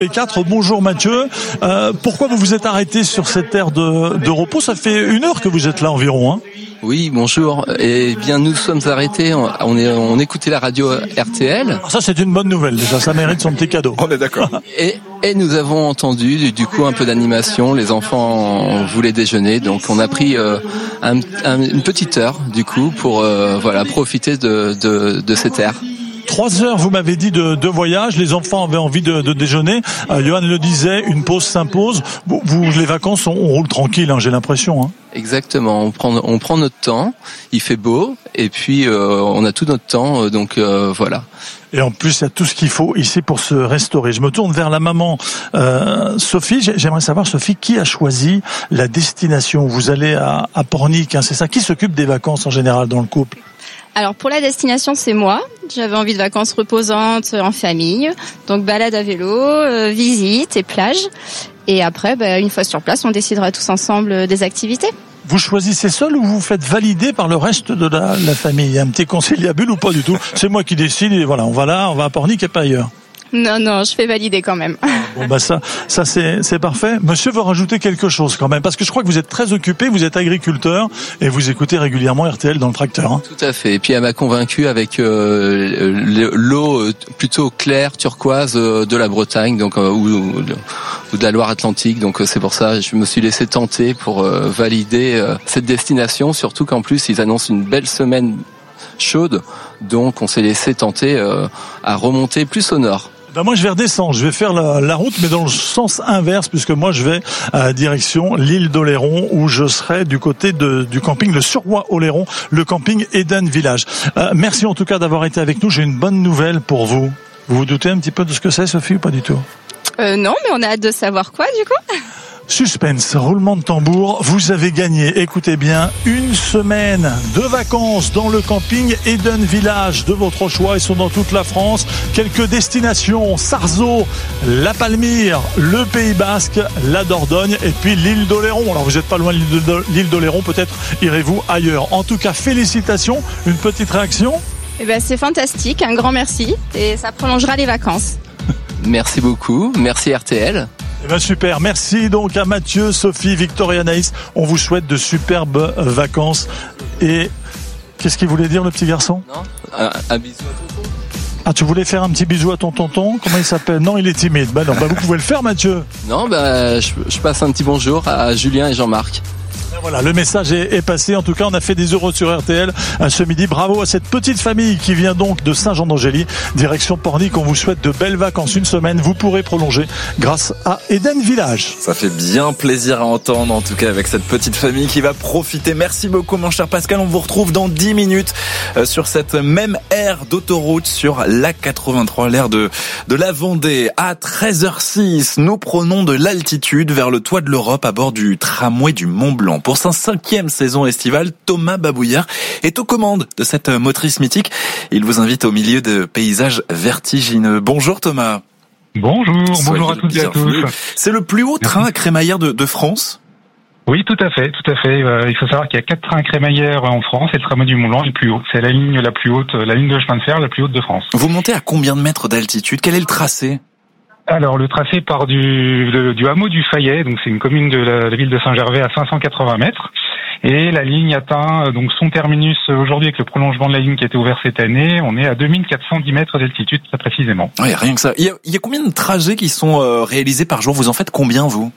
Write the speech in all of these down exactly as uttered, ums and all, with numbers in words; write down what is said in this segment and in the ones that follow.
Et quatre, bonjour Mathieu. Euh, pourquoi vous vous êtes arrêté sur cette aire de, de repos? Ça fait une heure que vous êtes là environ, hein? Oui, bonjour. Eh bien, nous sommes arrêtés. On est, on écoutait la radio R T L. Ça, c'est une bonne nouvelle. Déjà, ça mérite son petit cadeau. On est d'accord. Et, et nous avons entendu, du coup, un peu d'animation. Les enfants voulaient déjeuner, donc on a pris euh, un, un, une petite heure, du coup, pour euh, voilà profiter de, de, de cette aire. Trois heures, vous m'avez dit, de, de voyage. Les enfants avaient envie de, de déjeuner. Euh, Johan le disait, une pause s'impose. Vous, vous les vacances, on, on roule tranquille, hein, j'ai l'impression. Hein. Exactement. On prend, on prend notre temps. Il fait beau, et puis euh, on a tout notre temps. Donc euh, voilà. Et en plus, il y a tout ce qu'il faut ici pour se restaurer. Je me tourne vers la maman euh, Sophie. J'aimerais savoir, Sophie, qui a choisi la destination? Vous allez à, à Pornic, hein, c'est ça? Qui s'occupe des vacances en général dans le couple? Alors pour la destination, c'est moi. J'avais envie de vacances reposantes en famille, donc balade à vélo, euh, visite et plage. Et après, bah, une fois sur place, on décidera tous ensemble des activités. Vous choisissez seul ou vous faites valider par le reste de la, la famille? Il y a un petit conciliabule ou pas du tout? C'est moi qui décide et voilà, on va là, on va à Pornic et pas ailleurs. Non, non, je fais valider quand même. Bon bah ça, ça c'est c'est parfait. Monsieur veut rajouter quelque chose quand même, parce que je crois que vous êtes très occupé, vous êtes agriculteur et vous écoutez régulièrement R T L dans le tracteur. Hein. Tout à fait. Et puis elle m'a convaincu avec euh, l'eau plutôt claire, turquoise euh, de la Bretagne, donc euh, ou, ou de la Loire-Atlantique. Donc euh, c'est pour ça que je me suis laissé tenter pour euh, valider euh, cette destination. Surtout qu'en plus ils annoncent une belle semaine chaude, donc on s'est laissé tenter euh, à remonter plus au nord. Ben moi je vais redescendre, je vais faire la, la route mais dans le sens inverse puisque moi je vais à direction l'île d'Oléron où je serai du côté de, du camping Le Surroi-Oléron, le camping Eden Village. Euh, merci en tout cas d'avoir été avec nous, j'ai une bonne nouvelle pour vous. Vous vous doutez un petit peu de ce que c'est, Sophie, ou pas du tout? Euh, non, mais on a hâte de savoir quoi du coup. Suspense, roulement de tambour, vous avez gagné, écoutez bien, une semaine de vacances dans le camping Eden Village de votre choix. Ils sont dans toute la France. Quelques destinations, Sarzeau, La Palmyre, le Pays Basque, la Dordogne et puis l'île d'Oléron. Alors vous n'êtes pas loin de l'île d'Oléron, peut-être irez-vous ailleurs. En tout cas, félicitations. Une petite réaction? Eh ben, c'est fantastique, un grand merci et ça prolongera les vacances. Merci beaucoup, merci R T L. Eh ben super, merci donc à Mathieu, Sophie, Victor et Anaïs. On vous souhaite de superbes vacances. Et qu'est-ce qu'il voulait dire le petit garçon? Non, un, un bisou à tonton. Ah, tu voulais faire un petit bisou à ton tonton? Comment il s'appelle? Non, il est timide. Ben non, ben vous pouvez le faire, Mathieu. Non, ben je, je passe un petit bonjour à Julien et Jean-Marc. Voilà, le message est, est passé. En tout cas, on a fait des euros sur R T L ce midi. Bravo à cette petite famille qui vient donc de Saint-Jean-d'Angély, direction Pornic. On vous souhaite de belles vacances, une semaine. Vous pourrez prolonger grâce à Eden Village. Ça fait bien plaisir à entendre, en tout cas, avec cette petite famille qui va profiter. Merci beaucoup, mon cher Pascal. On vous retrouve dans dix minutes sur cette même aire d'autoroute sur l'A quatre-vingt-trois, l'aire de, de la Vendée. À treize heures six, nous prenons de l'altitude vers le toit de l'Europe à bord du tramway du Mont-Blanc. Pour sa cinquième saison estivale, Thomas Babouillard est aux commandes de cette motrice mythique. Il vous invite au milieu de paysages vertigineux. Bonjour Thomas. Bonjour, Soyez bonjour à toutes et à tous. C'est le plus haut train à crémaillère de, de France? Oui, tout à fait, tout à fait. Euh, il faut savoir qu'il y a quatre trains à crémaillère en France et le tramway du Mont-Blanc est le plus haut. C'est la ligne la plus haute, la ligne de chemin de fer la plus haute de France. Vous montez à combien de mètres d'altitude? Quel est le tracé? Alors, le tracé part du, de, du hameau du Fayet, donc c'est une commune de la, la ville de Saint-Gervais à cinq cent quatre-vingts mètres. Et la ligne atteint donc son terminus aujourd'hui avec le prolongement de la ligne qui a été ouvert cette année. On est à deux mille quatre cent dix mètres d'altitude, très précisément. Oui, rien que ça. Il y a, il y a combien de trajets qui sont euh, réalisés par jour? Vous en faites combien, vous?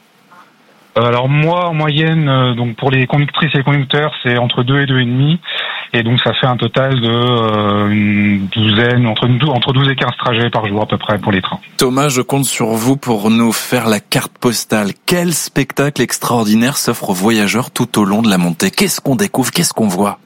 Alors moi, en moyenne, euh, donc pour les conductrices et les conducteurs, c'est entre deux et deux et demi. Et donc ça fait un total de euh, une douzaine, entre, entre douze et quinze trajets par jour à peu près pour les trains. Thomas, je compte sur vous pour nous faire la carte postale. Quel spectacle extraordinaire s'offre aux voyageurs tout au long de la montée? Qu'est-ce qu'on découvre? Qu'est-ce qu'on voit?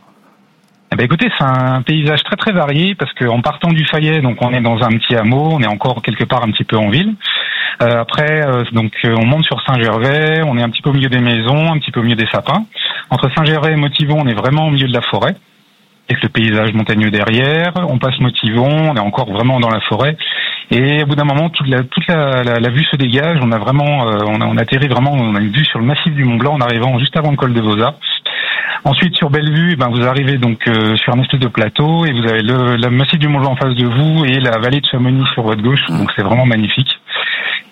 Eh ben écoutez, c'est un paysage très très varié parce qu'en partant du Fayet, donc on est dans un petit hameau, on est encore quelque part un petit peu en ville. Euh, après, euh, donc euh, on monte sur Saint-Gervais, on est un petit peu au milieu des maisons, un petit peu au milieu des sapins. Entre Saint-Gervais et Motivon, on est vraiment au milieu de la forêt, avec le paysage montagneux derrière. On passe Motivon, on est encore vraiment dans la forêt. Et au bout d'un moment, toute la toute la, la, la vue se dégage. On a vraiment, euh, on a on atterrit vraiment, on a une vue sur le massif du Mont-Blanc en arrivant juste avant le col de Vauzat. Ensuite, sur Bellevue, ben vous arrivez donc euh, sur un espèce de plateau et vous avez le, le massif du Mont-Blanc en face de vous et la vallée de Chamonix sur votre gauche. Donc c'est vraiment magnifique.